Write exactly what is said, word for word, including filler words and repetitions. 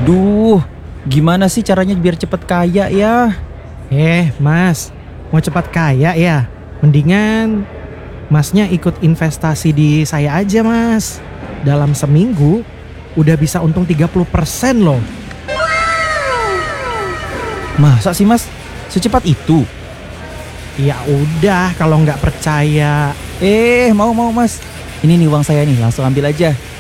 Duh, gimana sih caranya biar cepet kaya ya? Eh, Mas, mau cepat kaya ya? Mendingan Masnya ikut investasi di saya aja, Mas. Dalam seminggu udah bisa untung tiga puluh persen loh. Masa sih mas? Secepat itu? Ya udah, kalau nggak percaya. Eh, mau mau mas. Ini nih uang saya nih, langsung ambil aja.